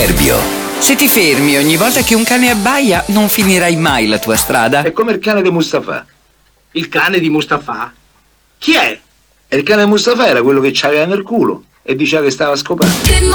L'Avverbio. Se ti fermi ogni volta che un cane abbaia, non finirai mai la tua strada. È come il cane di Mustafa. Il cane di Mustafa? Chi è? E il cane di Mustafa era quello che c'aveva nel culo e diceva che stava scopando.